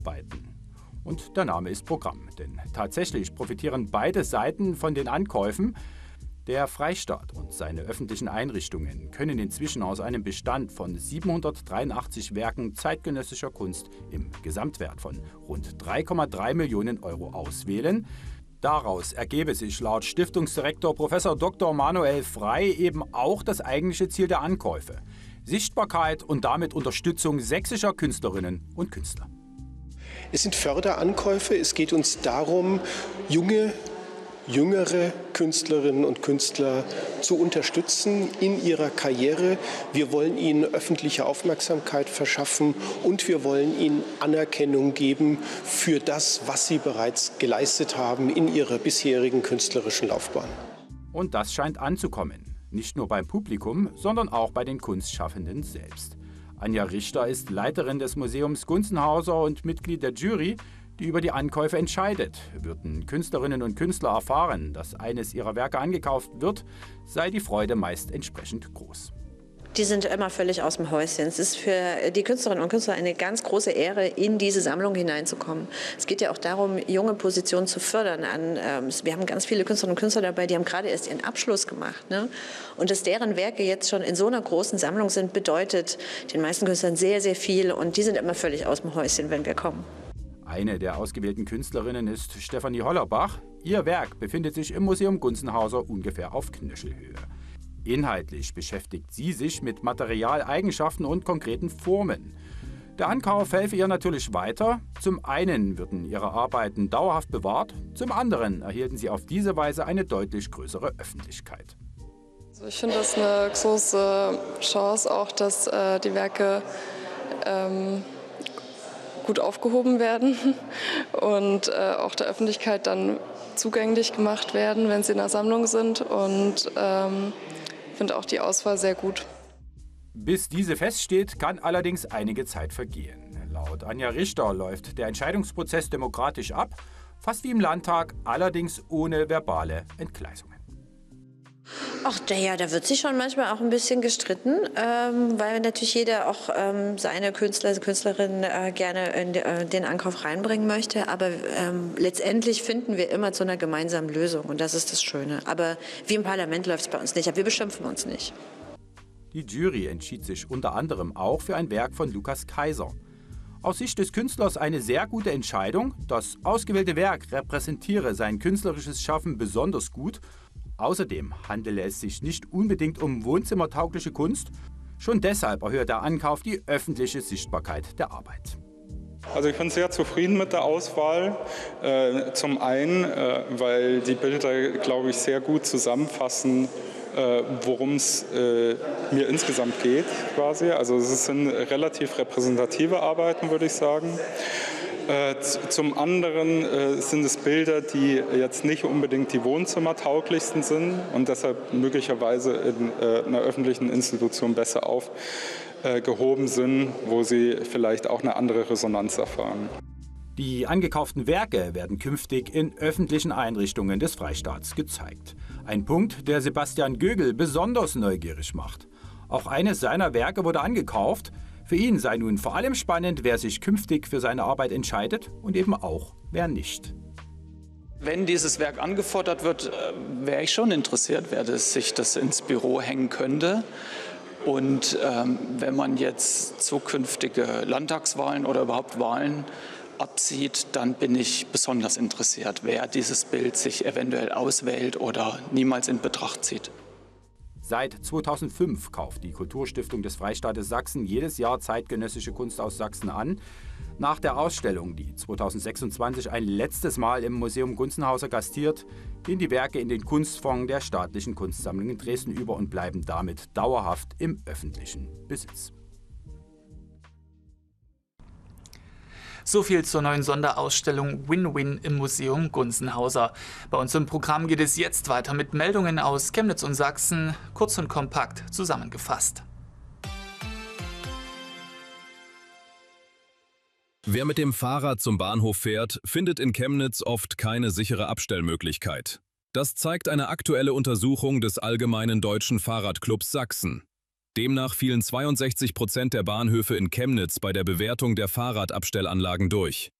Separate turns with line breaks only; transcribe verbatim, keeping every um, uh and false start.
beiden. Und der Name ist Programm, denn tatsächlich profitieren beide Seiten von den Ankäufen. Der Freistaat und seine öffentlichen Einrichtungen können inzwischen aus einem Bestand von siebenhundertdreiundachtzig Werken zeitgenössischer Kunst im Gesamtwert von rund drei Komma drei Millionen Euro auswählen. Daraus ergebe sich laut Stiftungsdirektor Professor Doktor Manuel Frey eben auch das eigentliche Ziel der Ankäufe: Sichtbarkeit und damit Unterstützung sächsischer Künstlerinnen und Künstler.
Es sind Förderankäufe. Es geht uns darum, junge jüngere Künstlerinnen und Künstler zu unterstützen in ihrer Karriere. Wir wollen ihnen öffentliche Aufmerksamkeit verschaffen und wir wollen ihnen Anerkennung geben für das, was sie bereits geleistet haben in ihrer bisherigen künstlerischen Laufbahn.
Und das scheint anzukommen. Nicht nur beim Publikum, sondern auch bei den Kunstschaffenden selbst. Anja Richter ist Leiterin des Museums Gunzenhauser und Mitglied der Jury, die über die Ankäufe entscheidet. Würden Künstlerinnen und Künstler erfahren, dass eines ihrer Werke angekauft wird, sei die Freude meist entsprechend groß.
Die sind immer völlig aus dem Häuschen. Es ist für die Künstlerinnen und Künstler eine ganz große Ehre, in diese Sammlung hineinzukommen. Es geht ja auch darum, junge Positionen zu fördern. Wir haben ganz viele Künstlerinnen und Künstler dabei, die haben gerade erst ihren Abschluss gemacht. Ne? Und dass deren Werke jetzt schon in so einer großen Sammlung sind, bedeutet den meisten Künstlern sehr, sehr viel. Und die sind immer völlig aus dem Häuschen, wenn wir kommen.
Eine der ausgewählten Künstlerinnen ist Stefanie Hollerbach. Ihr Werk befindet sich im Museum Gunzenhauser ungefähr auf Knöchelhöhe. Inhaltlich beschäftigt sie sich mit Materialeigenschaften und konkreten Formen. Der Ankauf helfe ihr natürlich weiter. Zum einen würden ihre Arbeiten dauerhaft bewahrt, zum anderen erhielten sie auf diese Weise eine deutlich größere Öffentlichkeit.
Also ich finde das eine große Chance, auch dass äh, die Werke ähm, gut aufgehoben werden und äh, auch der Öffentlichkeit dann zugänglich gemacht werden, wenn sie in der Sammlung sind. Und ähm, ich finde auch die Auswahl sehr gut.
Bis diese feststeht, kann allerdings einige Zeit vergehen. Laut Anja Richter läuft der Entscheidungsprozess demokratisch ab, fast wie im Landtag, allerdings ohne verbale Entgleisungen.
Ach, ja, da wird sich schon manchmal auch ein bisschen gestritten, ähm, weil natürlich jeder auch ähm, seine Künstler, Künstlerin äh, gerne in de, äh, den Ankauf reinbringen möchte. Aber ähm, letztendlich finden wir immer zu einer gemeinsamen Lösung und das ist das Schöne. Aber wie im Parlament läuft es bei uns nicht, aber wir beschimpfen uns nicht.
Die Jury entschied sich unter anderem auch für ein Werk von Lukas Kaiser. Aus Sicht des Künstlers eine sehr gute Entscheidung. Das ausgewählte Werk repräsentiere sein künstlerisches Schaffen besonders gut. Außerdem handele es sich nicht unbedingt um wohnzimmertaugliche Kunst. Schon deshalb erhöht der Ankauf die öffentliche Sichtbarkeit der Arbeit.
Also ich bin sehr zufrieden mit der Auswahl. Äh, zum einen, äh, weil die Bilder, glaube ich, sehr gut zusammenfassen, äh, worum es äh, mir insgesamt geht, quasi. Also es sind relativ repräsentative Arbeiten, würde ich sagen. Äh, zum anderen äh, sind es Bilder, die jetzt nicht unbedingt die wohnzimmertauglichsten sind und deshalb möglicherweise in äh, einer öffentlichen Institution besser aufgehoben sind, wo sie vielleicht auch eine andere Resonanz erfahren.
Die angekauften Werke werden künftig in öffentlichen Einrichtungen des Freistaats gezeigt. Ein Punkt, der Sebastian Gögel besonders neugierig macht. Auch eines seiner Werke wurde angekauft. Für ihn sei nun vor allem spannend, wer sich künftig für seine Arbeit entscheidet und eben auch, wer nicht.
Wenn dieses Werk angefordert wird, wäre ich schon interessiert, wer das, sich das ins Büro hängen könnte. Und ähm, wenn man jetzt zukünftige Landtagswahlen oder überhaupt Wahlen absieht, dann bin ich besonders interessiert, wer dieses Bild sich eventuell auswählt oder niemals in Betracht zieht.
Seit zweitausendfünf kauft die Kulturstiftung des Freistaates Sachsen jedes Jahr zeitgenössische Kunst aus Sachsen an. Nach der Ausstellung, die zweitausendsechsundzwanzig ein letztes Mal im Museum Gunzenhauser gastiert, gehen die Werke in den Kunstfonds der Staatlichen Kunstsammlung in Dresden über und bleiben damit dauerhaft im öffentlichen Besitz.
So viel zur neuen Sonderausstellung Win-Win im Museum Gunzenhauser. Bei uns im Programm geht es jetzt weiter mit Meldungen aus Chemnitz und Sachsen, kurz und kompakt zusammengefasst.
Wer mit dem Fahrrad zum Bahnhof fährt, findet in Chemnitz oft keine sichere Abstellmöglichkeit. Das zeigt eine aktuelle Untersuchung des Allgemeinen Deutschen Fahrradclubs Sachsen. Demnach fielen zweiundsechzig Prozent der Bahnhöfe in Chemnitz bei der Bewertung der Fahrradabstellanlagen durch.